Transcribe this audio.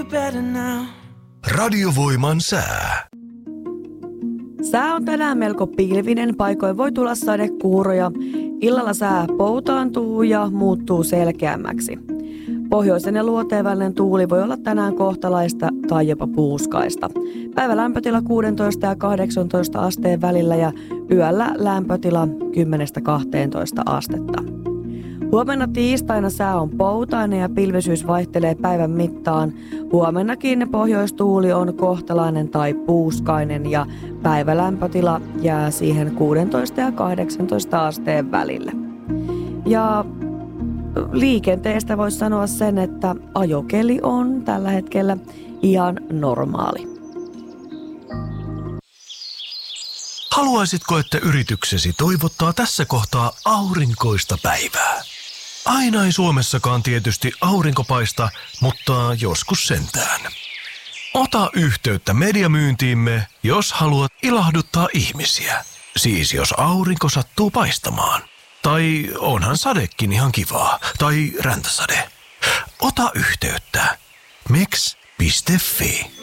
you better now. Radiovoiman sää. Sää on tänään melko pilvinen, paikoin voi tulla sadekuuroja. Illalla sää poutaantuu ja muuttuu selkeämmäksi. Pohjoisen ja luoteen välinen tuuli voi olla tänään kohtalaista tai jopa puuskaista. Päivä lämpötila 16 ja 18 asteen välillä ja yöllä lämpötila 10-12 astetta. Huomenna tiistaina sää on poutainen ja pilvisyys vaihtelee päivän mittaan. Huomennakin pohjoistuuli on kohtalainen tai puuskainen ja päivälämpötila jää siihen 16 ja 18 asteen välille. Ja liikenteestä voisi sanoa sen, että ajokeli on tällä hetkellä ihan normaali. Haluaisitko, että yrityksesi toivottaa tässä kohtaa aurinkoista päivää? Aina ei Suomessakaan tietysti aurinko paista, mutta joskus sentään. Ota yhteyttä mediamyyntiimme, jos haluat ilahduttaa ihmisiä. Siis jos aurinko sattuu paistamaan. Tai onhan sadekin ihan kivaa. Tai räntäsade. Ota yhteyttä. Meks.fi